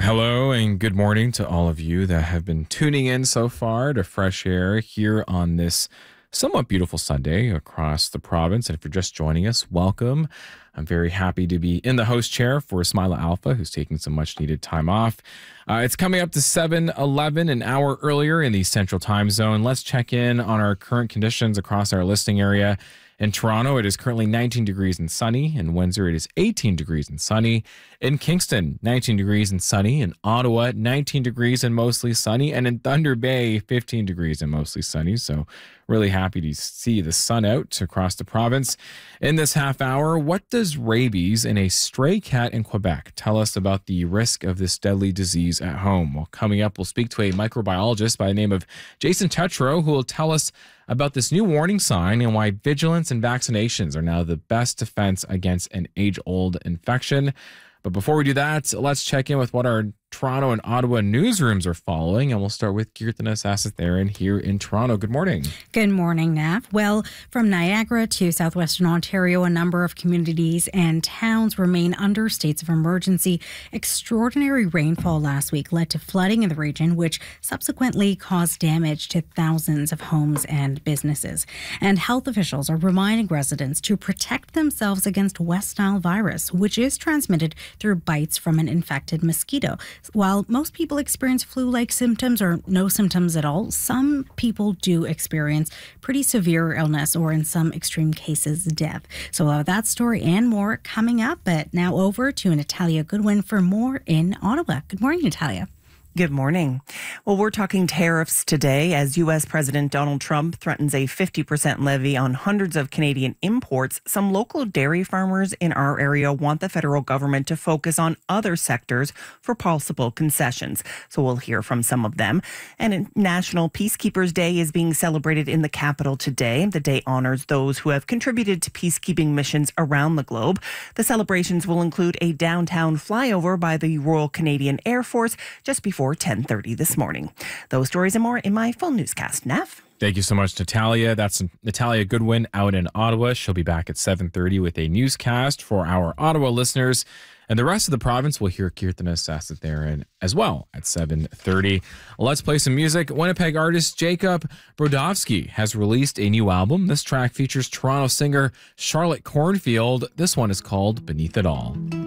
Hello and good morning to all of you that have been tuning in so far to Fresh Air here on this somewhat beautiful Sunday across the province. And if you're just joining us, welcome. I'm very happy to be in the host chair for Smilah Alpha, who's taking some much needed time off. It's coming up to 7:11, an hour earlier in the Central Time Zone. Let's check in on our current conditions across our listening area. In Toronto, it is currently 19 degrees and sunny. In Windsor, it is 18 degrees and sunny. In Kingston, 19 degrees and sunny. In Ottawa, 19 degrees and mostly sunny. And in Thunder Bay, 15 degrees and mostly sunny. So really happy to see the sun out across the province. In this half hour, what does rabies in a stray cat in Quebec tell us about the risk of this deadly disease at home? Well, coming up, we'll speak to a microbiologist by the name of Jason Tetreault, who will tell us about this new warning sign and why vigilance and vaccinations are now the best defense against an age-old infection. But before we do that, let's check in with what our Toronto and Ottawa newsrooms are following, and we'll start with Kirtana Sasatharan here in Toronto. Good morning. Good morning, Nav. Well, from Niagara to southwestern Ontario, a number of communities and towns remain under states of emergency. Extraordinary rainfall last week led to flooding in the region, which subsequently caused damage to thousands of homes and businesses. And health officials are reminding residents to protect themselves against West Nile virus, which is transmitted through bites from an infected mosquito. While most people experience flu-like symptoms or no symptoms at all, some people do experience pretty severe illness or in some extreme cases, death. So that story and more coming up. But now over to Natalia Goodwin for more in Ottawa. Good morning, Natalia. Good morning. Well, we're talking tariffs today as U.S. President Donald Trump threatens a 50% levy on hundreds of Canadian imports. Some local dairy farmers in our area want the federal government to focus on other sectors for possible concessions. So we'll hear from some of them. And National Peacekeepers Day is being celebrated in the capital today. The day honors those who have contributed to peacekeeping missions around the globe. The celebrations will include a downtown flyover by the Royal Canadian Air Force just before 10:30 this morning. Those stories and more in my full newscast. Nav? Thank you so much, Natalia. That's Natalia Goodwin out in Ottawa. She'll be back at 7:30 with a newscast for our Ottawa listeners. And the rest of the province will hear Kirtana Sasatharan as well at 7:30. Let's play some music. Winnipeg artist Jacob Brodowski has released a new album. This track features Toronto singer Charlotte Cornfield. This one is called Beneath It All.